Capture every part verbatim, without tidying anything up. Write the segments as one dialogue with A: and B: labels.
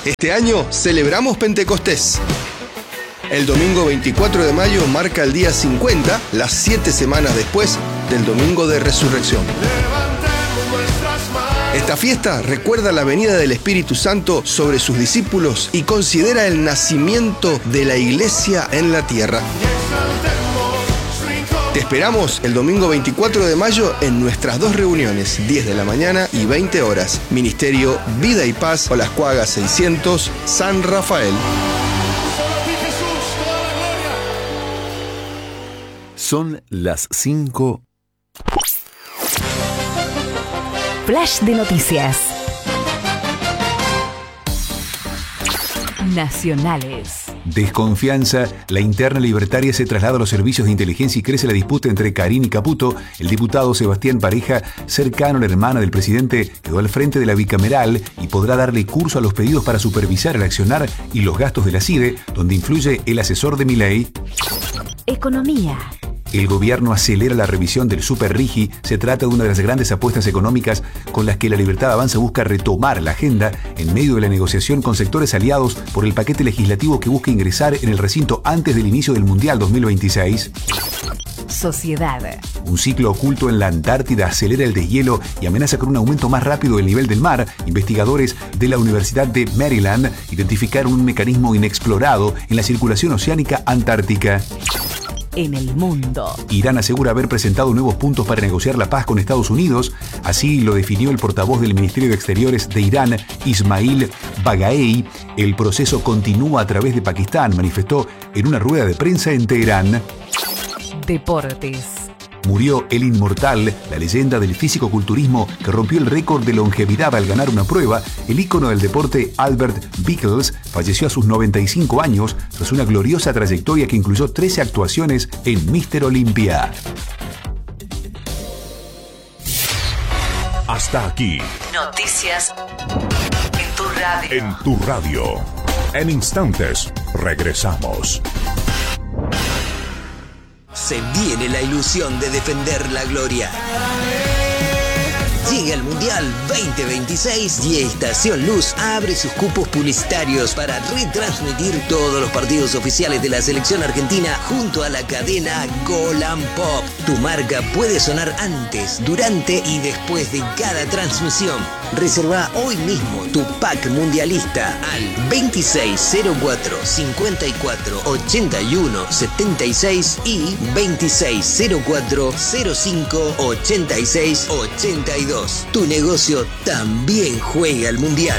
A: Este año celebramos Pentecostés. El domingo veinticuatro de mayo marca el día cincuenta, las siete semanas después del domingo de resurrección. Esta fiesta recuerda la venida del Espíritu Santo sobre sus discípulos y considera el nacimiento de la iglesia en la tierra. Te esperamos el domingo veinticuatro de mayo en nuestras dos reuniones, diez de la mañana y veinte horas. Ministerio Vida y Paz, Olas Cuagas seiscientos, San Rafael.
B: Son las cinco.
C: Flash de noticias. Nacionales.
B: Desconfianza. La interna libertaria se traslada a los servicios de inteligencia y crece la disputa entre Karín y Caputo. El diputado Sebastián Pareja, cercano a la hermana del presidente, quedó al frente de la bicameral y podrá darle curso a los pedidos para supervisar el accionar y los gastos de la CIDE, donde influye el asesor de Milei.
C: Economía.
B: El gobierno acelera la revisión del Superrigi. Se trata de una de las grandes apuestas económicas con las que la Libertad Avanza busca retomar la agenda en medio de la negociación con sectores aliados por el paquete legislativo que busca ingresar en el recinto antes del inicio del Mundial dos mil veintiséis.
C: Sociedad.
B: Un ciclo oculto en la Antártida acelera el deshielo y amenaza con un aumento más rápido del nivel del mar. Investigadores de la Universidad de Maryland identificaron un mecanismo inexplorado en la circulación oceánica antártica.
C: En el mundo.
B: Irán asegura haber presentado nuevos puntos para negociar la paz con Estados Unidos. Así lo definió el portavoz del Ministerio de Exteriores de Irán, Ismail Bagaei. El proceso continúa a través de Pakistán, manifestó en una rueda de prensa en Teherán.
C: Deportes.
B: Murió el inmortal, la leyenda del físico-culturismo que rompió el récord de longevidad al ganar una prueba. El ícono del deporte Albert Bickles falleció a sus noventa y cinco años tras una gloriosa trayectoria que incluyó trece actuaciones en míster Olympia.
D: Hasta aquí.
C: Noticias en tu radio.
D: En tu radio. En instantes, regresamos.
E: Se viene la ilusión de defender la gloria. Llega el Mundial veinte veintiséis y Estación Luz abre sus cupos publicitarios para retransmitir todos los partidos oficiales de la selección argentina junto a la cadena Golan Pop. Tu marca puede sonar antes, durante y después de cada transmisión. Reserva hoy mismo tu pack mundialista al veintiséis cero cuatro cincuenta y cuatro ochenta y uno setenta y seis y veintiséis cero cuatro cero cinco ochenta y seis ochenta y dos. Tu negocio también juega al Mundial.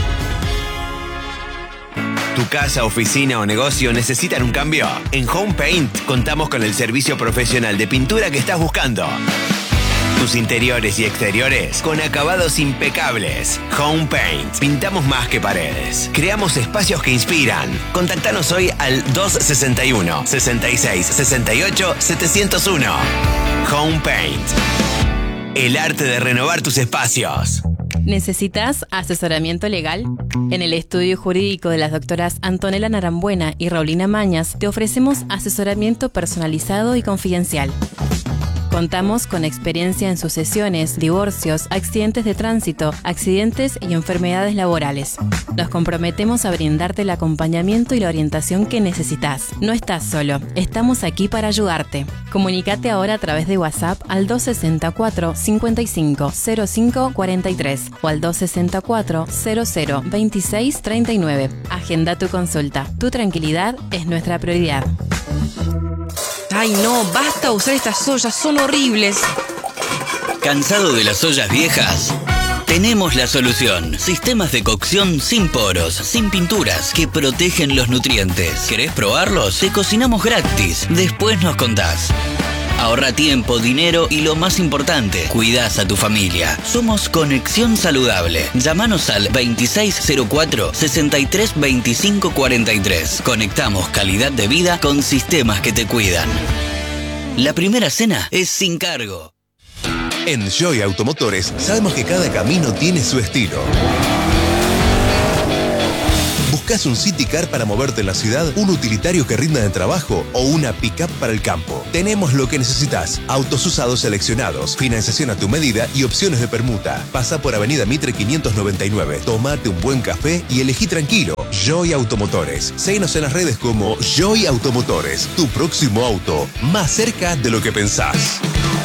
F: ¿Tu casa, oficina o negocio necesitan un cambio? En Home Paint contamos con el servicio profesional de pintura que estás buscando. Tus interiores y exteriores con acabados impecables. Home Paint. Pintamos más que paredes. Creamos espacios que inspiran. Contactanos hoy al dos sesenta y uno sesenta y seis sesenta y ocho setecientos uno. Home Paint. El arte de renovar tus espacios.
G: ¿Necesitas asesoramiento legal? En el estudio jurídico de las doctoras Antonella Narambuena y Raulina Mañas te ofrecemos asesoramiento personalizado y confidencial. Contamos con experiencia en sucesiones, divorcios, accidentes de tránsito, accidentes y enfermedades laborales. Nos comprometemos a brindarte el acompañamiento y la orientación que necesitas. No estás solo, estamos aquí para ayudarte. Comunícate ahora a través de WhatsApp al dos sesenta y cuatro cincuenta y cinco cero cinco cuarenta y tres o al dos sesenta y cuatro cero cero veintiséis treinta y nueve. Agenda tu consulta. Tu tranquilidad es nuestra prioridad.
H: Ay, no, basta usar estas ollas, son horribles.
I: ¿Cansado de las ollas viejas? Tenemos la solución. Sistemas de cocción sin poros, sin pinturas, que protegen los nutrientes. ¿Querés probarlos? Te cocinamos gratis. Después nos contás. Ahorra tiempo, dinero y lo más importante, cuidás a tu familia. Somos Conexión Saludable. Llámanos al veintiséis cero cuatro sesenta y tres veinticinco cuarenta y tres. Conectamos calidad de vida con sistemas que te cuidan. La primera cena es sin cargo.
J: En Joy Automotores sabemos que cada camino tiene su estilo. ¿Buscas un city car para moverte en la ciudad, un utilitario que rinda en el trabajo o una pick-up para el campo? Tenemos lo que necesitas. Autos usados seleccionados, financiación a tu medida y opciones de permuta. Pasa por Avenida Mitre quinientos noventa y nueve. Tomate un buen café y elegí tranquilo. Joy Automotores. Síguenos en las redes como Joy Automotores. Tu próximo auto, más cerca de lo que pensás.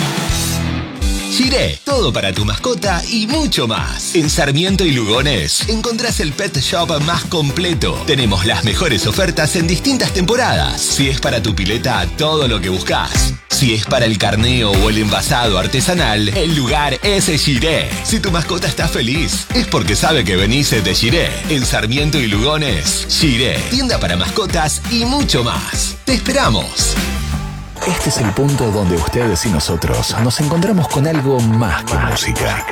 F: Giré, todo para tu mascota y mucho más. En Sarmiento y Lugones encontrás el pet shop más completo. Tenemos las mejores ofertas en distintas temporadas. Si es para tu pileta, todo lo que buscas. Si es para el carneo o el envasado artesanal, el lugar es Giré. Si tu mascota está feliz, es porque sabe que venís de Giré. En Sarmiento y Lugones, Giré, tienda para mascotas y mucho más. Te esperamos.
B: Este es el punto donde ustedes y nosotros nos encontramos con algo más que música.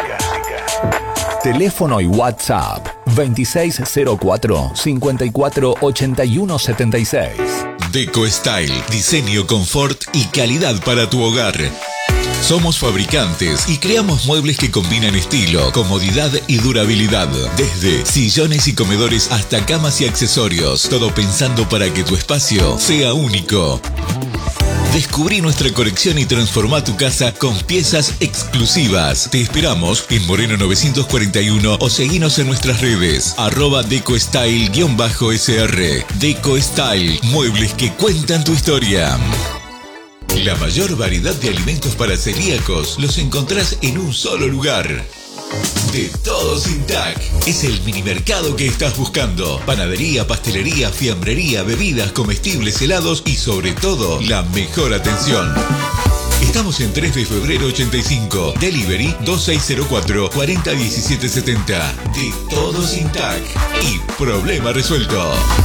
B: Teléfono y WhatsApp veintiséis cero cuatro, cincuenta y cuatro ochenta y uno setenta y seis.
K: Deco Style, diseño, confort y calidad para tu hogar. Somos fabricantes y creamos muebles que combinan estilo, comodidad y durabilidad. Desde sillones y comedores hasta camas y accesorios. Todo pensando para que tu espacio sea único. Descubrí nuestra colección y transformá tu casa con piezas exclusivas. Te esperamos en Moreno novecientos cuarenta y uno o seguinos en nuestras redes. Arroba DecoStyle-S R. Deco Style, muebles que cuentan tu historia. La mayor variedad de alimentos para celíacos los encontrás en un solo lugar. De Todo Sin Tac. Es el minimercado que estás buscando. Panadería, pastelería, fiambrería, bebidas, comestibles, helados y sobre todo, la mejor atención. Estamos en tres de febrero ochenta y cinco. Delivery dos seis cero cuatro, cuatro cero uno siete siete cero. De Todo Sin Tac. Y problema resuelto.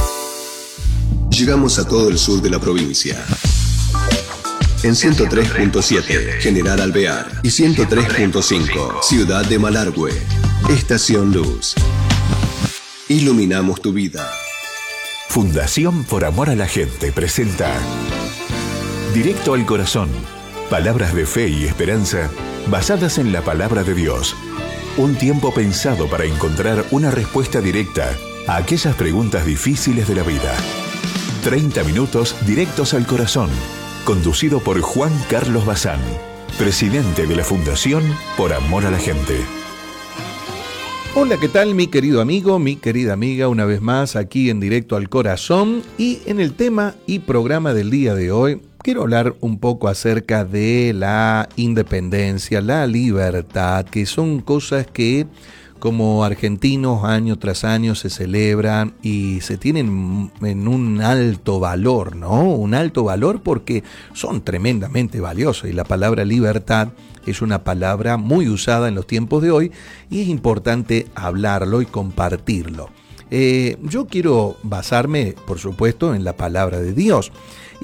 A: Llegamos a todo el sur de la provincia. En ciento tres punto siete, General Alvear. Y ciento tres punto cinco, Ciudad de Malargüe. Estación Luz. Iluminamos tu vida.
B: Fundación Por Amor a la Gente presenta Directo al Corazón. Palabras de fe y esperanza basadas en la palabra de Dios. Un tiempo pensado para encontrar una respuesta directa a aquellas preguntas difíciles de la vida. treinta minutos directos al corazón. Conducido por Juan Carlos Bazán, presidente de la Fundación Por Amor a la Gente.
L: Hola, ¿qué tal mi querido amigo, mi querida amiga? Una vez más aquí en Directo al Corazón, y en el tema y programa del día de hoy quiero hablar un poco acerca de la independencia, la libertad, que son cosas que como argentinos año tras año se celebran y se tienen en un alto valor, ¿no? Un alto valor porque son tremendamente valiosos, y la palabra libertad es una palabra muy usada en los tiempos de hoy y es importante hablarlo y compartirlo. Eh, yo quiero basarme, por supuesto, en la palabra de Dios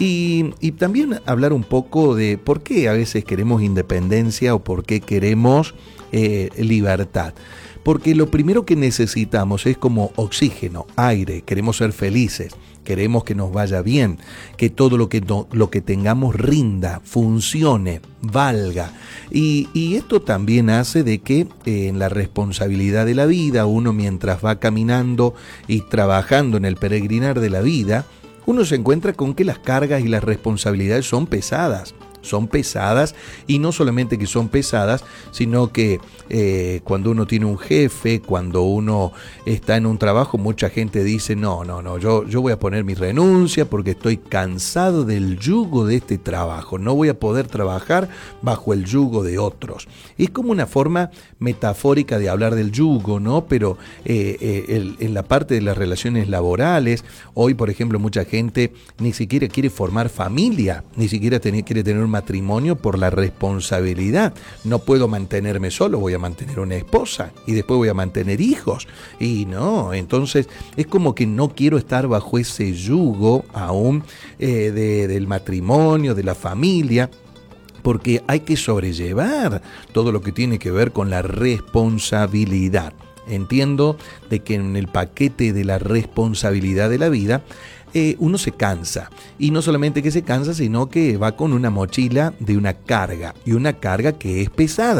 L: y, y también hablar un poco de por qué a veces queremos independencia o por qué queremos eh, libertad. Porque lo primero que necesitamos es como oxígeno, aire, queremos ser felices, queremos que nos vaya bien, que todo lo que, no, lo que tengamos rinda, funcione, valga. Y, y esto también hace de que eh, en la responsabilidad de la vida, uno mientras va caminando y trabajando en el peregrinar de la vida, uno se encuentra con que las cargas y las responsabilidades son pesadas. Son pesadas, y no solamente que son pesadas, sino que eh, cuando uno tiene un jefe, cuando uno está en un trabajo, mucha gente dice, no, no, no, yo, yo voy a poner mi renuncia porque estoy cansado del yugo de este trabajo, no voy a poder trabajar bajo el yugo de otros. Es como una forma metafórica de hablar del yugo, ¿no? Pero eh, eh, el, en la parte de las relaciones laborales, hoy, por ejemplo, mucha gente ni siquiera quiere formar familia, ni siquiera tener, quiere tener un matrimonio por la responsabilidad. No puedo mantenerme solo, voy a mantener una esposa y después voy a mantener hijos. Y no, entonces es como que no quiero estar bajo ese yugo aún eh, de, del matrimonio, de la familia, porque hay que sobrellevar todo lo que tiene que ver con la responsabilidad. Entiendo de que en el paquete de la responsabilidad de la vida, Eh, uno se cansa, y no solamente que se cansa, sino que va con una mochila de una carga, y una carga que es pesada,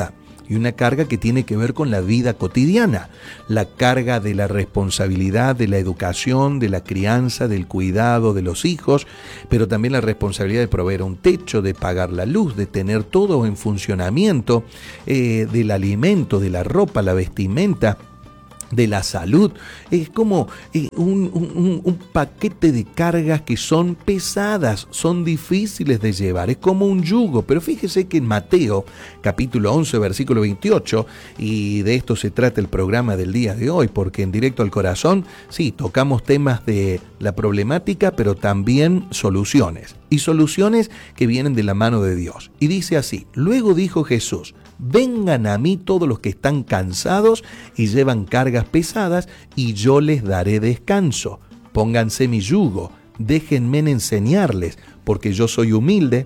L: y una carga que tiene que ver con la vida cotidiana, la carga de la responsabilidad de la educación, de la crianza, del cuidado de los hijos, pero también la responsabilidad de proveer un techo, de pagar la luz, de tener todo en funcionamiento, eh, del alimento, de la ropa, la vestimenta, de la salud. Es como eh, un, un, un paquete de cargas que son pesadas, son difíciles de llevar, es como un yugo. Pero fíjese que en Mateo capítulo once versículo veintiocho, y de esto se trata el programa del día de hoy, porque en Directo al Corazón sí, tocamos temas de la problemática, pero también soluciones, y soluciones que vienen de la mano de Dios. Y dice así: luego dijo Jesús: vengan a mí todos los que están cansados y llevan cargas pesadas, y yo les daré descanso. Pónganse mi yugo, déjenme enseñarles, porque yo soy humilde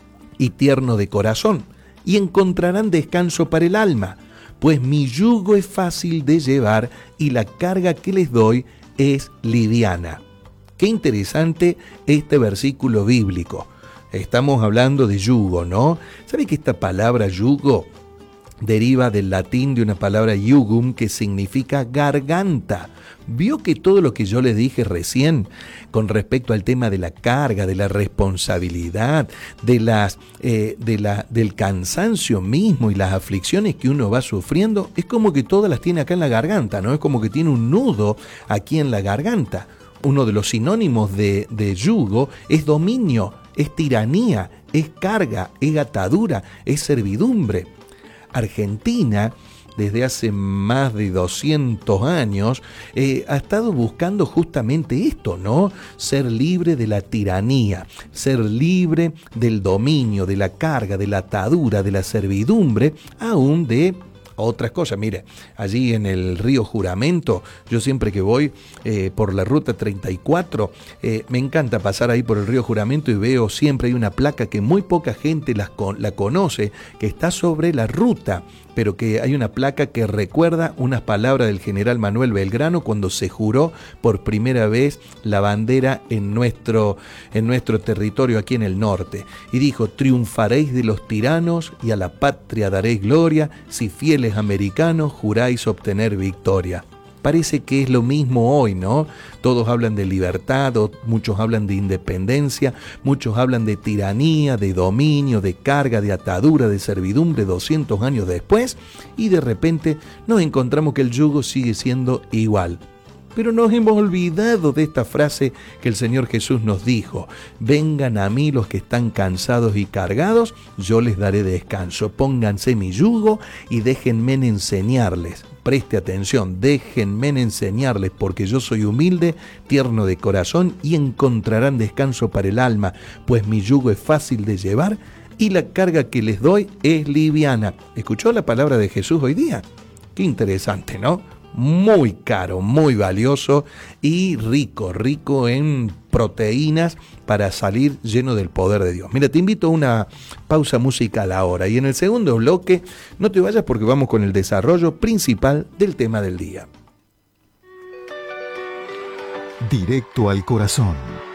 L: y tierno de corazón, y encontrarán descanso para el alma, pues mi yugo es fácil de llevar y la carga que les doy es liviana. Qué interesante este versículo bíblico. Estamos hablando de yugo, ¿no? ¿Sabe que esta palabra yugo deriva del latín de una palabra jugum, que significa garganta? ¿Vio que todo lo que yo le dije recién con respecto al tema de la carga, de la responsabilidad, de las, eh, de la, del cansancio mismo y las aflicciones que uno va sufriendo, es como que todas las tiene acá en la garganta, ¿no? Es como que tiene un nudo aquí en la garganta. Uno de los sinónimos de, de yugo es dominio, es tiranía, es carga, es atadura, es servidumbre. Argentina, desde hace más de doscientos años, eh, ha estado buscando justamente esto, ¿no? Ser libre de la tiranía, ser libre del dominio, de la carga, de la atadura, de la servidumbre, aún de otras cosas. Mire, allí en el río Juramento, yo siempre que voy eh, por la ruta treinta y cuatro, eh, me encanta pasar ahí por el río Juramento y veo siempre hay una placa que muy poca gente la, la conoce, que está sobre la ruta, pero que hay una placa que recuerda unas palabras del general Manuel Belgrano cuando se juró por primera vez la bandera en nuestro, en nuestro territorio aquí en el norte. Y dijo: triunfaréis de los tiranos y a la patria daréis gloria, si fieles americanos juráis obtener victoria. Parece que es lo mismo hoy, ¿no? Todos hablan de libertad, muchos hablan de independencia, muchos hablan de tiranía, de dominio, de carga, de atadura, de servidumbre doscientos años después, y de repente nos encontramos que el yugo sigue siendo igual. Pero nos hemos olvidado de esta frase que el Señor Jesús nos dijo: vengan a mí los que están cansados y cargados, yo les daré descanso. Pónganse mi yugo y déjenme enseñarles. Preste atención, déjenme enseñarles, porque yo soy humilde, tierno de corazón, y encontrarán descanso para el alma, pues mi yugo es fácil de llevar y la carga que les doy es liviana. ¿Escuchó la palabra de Jesús hoy día? Qué interesante, ¿no? Muy caro, muy valioso y rico, rico en proteínas para salir lleno del poder de Dios. Mira, te invito a una pausa musical ahora, y en el segundo bloque no te vayas porque vamos con el desarrollo principal del tema del día.
B: Directo al corazón.